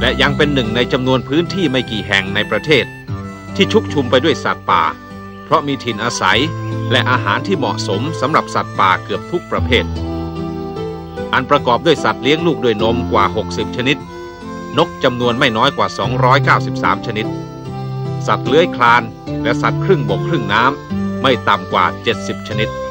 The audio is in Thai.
และยังเป็นหนึ่งในจำนวนพื้นที่ไม่กี่แห่งในประเทศที่ชุกชุมไปด้วยสัตว์ป่าเพราะมีถิ่นอาศัยและอาหารที่เหมาะสมสำหรับสัตว์ป่าเกือบทุกประเภทอันประกอบด้วยสัตว์เลี้ยงลูกด้วยนมกว่า60ชนิดนกจำนวนไม่น้อยกว่า293ชนิดสัตว์เลื้อยคลานและสัตว์ครึ่งบกครึ่งน้ำไม่ต่ำกว่า70ชนิด